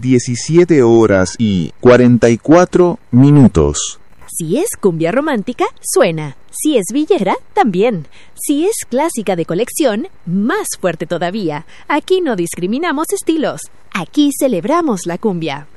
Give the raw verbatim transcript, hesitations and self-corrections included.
diecisiete horas y cuarenta y cuatro minutos. Si es cumbia romántica, suena. Si es villera, también. Si es clásica de colección, más fuerte todavía. Aquí no discriminamos estilos. Aquí celebramos la cumbia.